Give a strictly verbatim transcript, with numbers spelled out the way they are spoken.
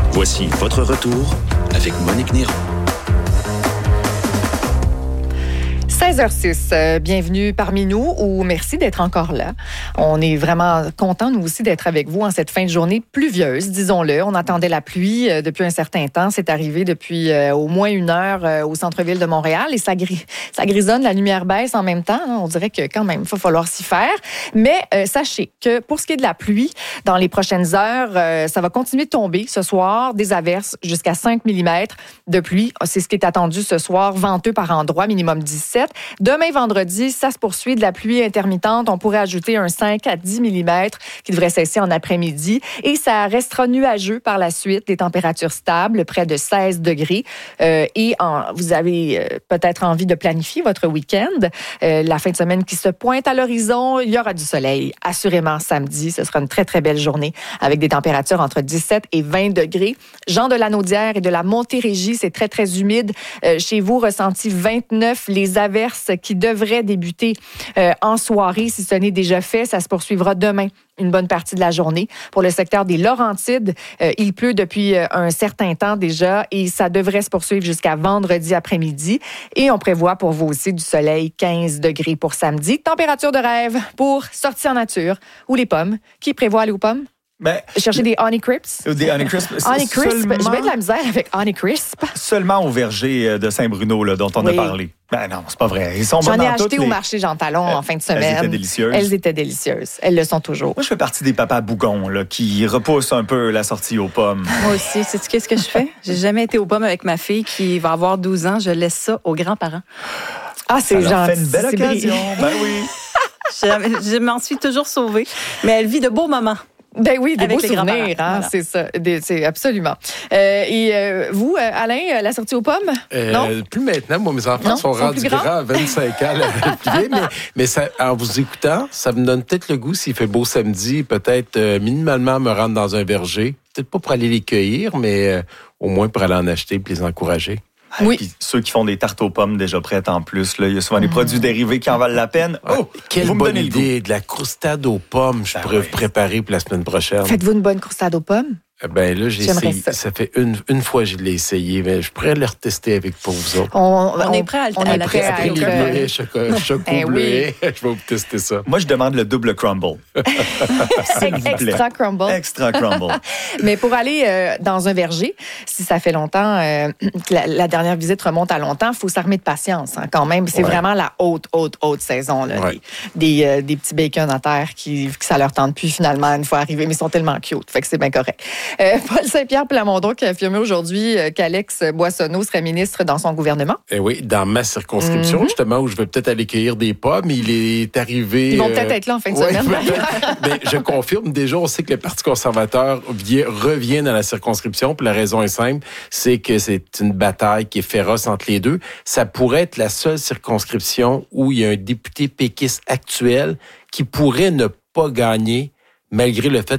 Voici votre retour avec Monique Néron. seize heures six, euh, bienvenue parmi nous ou merci d'être encore là. On est vraiment contents, nous aussi, d'être avec vous en cette fin de journée pluvieuse, disons-le. On attendait la pluie euh, depuis un certain temps. C'est arrivé depuis euh, au moins une heure euh, au centre-ville de Montréal et ça, gris- ça grisonne, la lumière baisse en même temps. Hein. On dirait que quand même, il va falloir s'y faire. Mais euh, sachez que pour ce qui est de la pluie, dans les prochaines heures, euh, ça va continuer de tomber ce soir, des averses jusqu'à cinq millimètres de pluie. C'est ce qui est attendu ce soir, venteux par endroits, minimum dix-sept. Demain, vendredi, ça se poursuit de la pluie intermittente. On pourrait ajouter un cinq à dix millimètres qui devrait cesser en après-midi. Et ça restera nuageux par la suite. Des températures stables, près de seize degrés. Euh, et en, vous avez euh, peut-être envie de planifier votre week-end. Euh, la fin de semaine qui se pointe à l'horizon, il y aura du soleil. Assurément, samedi, ce sera une très, très belle journée avec des températures entre dix-sept et vingt degrés. Jean de la Naudière et de la Montérégie, c'est très, très humide. Euh, chez vous, ressenti vingt-neuf. Les averses qui devrait débuter euh, en soirée, si ce n'est déjà fait. Ça se poursuivra demain, une bonne partie de la journée. Pour le secteur des Laurentides, euh, il pleut depuis euh, un certain temps déjà et ça devrait se poursuivre jusqu'à vendredi après-midi. Et on prévoit pour vous aussi du soleil, quinze degrés pour samedi. Température de rêve pour sortir en nature ou les pommes. Qui prévoit aller aux pommes? Ben, Chercher des Honey Crisp. Des Honey Crisp. Honey Crisp. Seulement, Je mets de la misère avec Honey Crisp. Seulement au verger de Saint-Bruno, là, dont on oui. a parlé. Ben non, c'est pas vrai. Ils sont J'en bons ai dans acheté toutes au les... marché Jean Talon en fin de semaine. Elles étaient délicieuses. Elles étaient délicieuses. Elles le sont toujours. Moi, je fais partie des papas bougons là, qui repoussent un peu la sortie aux pommes. Moi aussi. Sais-tu qu'est-ce que je fais? J'ai jamais été aux pommes avec ma fille qui va avoir douze ans. Je laisse ça aux grands-parents. Ah, c'est gentil. gentil. Ça fait une belle occasion. Ben oui. je, je m'en suis toujours sauvée. Mais elle vit de beaux moments. Ben oui, des avec beaux souvenirs, hein, voilà. c'est ça, des, c'est absolument. Euh, et euh, vous, euh, Alain, la sortie aux pommes? Euh, non? Plus maintenant, moi, mes enfants non, sont rendus grands à vingt-cinq ans, la mais, mais ça, en vous écoutant, ça me donne peut-être le goût, s'il fait beau samedi, peut-être euh, minimalement me rendre dans un verger, peut-être pas pour aller les cueillir, mais euh, au moins pour aller en acheter et les encourager. Oui. Puis ceux qui font des tartes aux pommes déjà prêtes en plus, là, il y a souvent des produits dérivés qui en valent la peine. Oh, quelle vous me bonne donnez le idée, de la croustade aux pommes, je Ben pourrais oui. vous préparer pour la semaine prochaine. Faites-vous une bonne croustade aux pommes? Ben là, j'ai J'aimerais essayé, ça. ça. fait une, une fois que je l'ai essayé, mais je pourrais le retester avec pour vous autres. On, On est prêt à le- on à est la prêt à Après être, les euh, bleuets, chocolat, chocolat Eh oui. bleuet, je vais vous tester ça. Moi, je demande le double crumble. S'il vous plaît. extra crumble. Extra crumble. Mais pour aller euh, dans un verger, si ça fait longtemps, euh, que la, la dernière visite remonte à longtemps, il faut s'armer de patience hein, quand même. C'est Ouais. vraiment la haute, haute, haute saison. Là, Ouais. des, des, euh, des petits bacon à terre qui, qui ça leur tente plus finalement une fois arrivés, mais ils sont tellement cute. Fait que c'est bien correct. Euh, Paul Saint-Pierre Plamondon qui a affirmé aujourd'hui euh, qu'Alex Boissonneau serait ministre dans son gouvernement. Eh oui, dans ma circonscription, Mm-hmm. justement, où je vais peut-être aller cueillir des pommes, il est arrivé... Ils vont euh, peut-être être là en fin de ouais, semaine. mais je confirme, déjà, on sait que le Parti conservateur vient- revient dans la circonscription, puis la raison est simple, c'est que c'est une bataille qui est féroce entre les deux. Ça pourrait être la seule circonscription où il y a un député péquiste actuel qui pourrait ne pas gagner, malgré le fait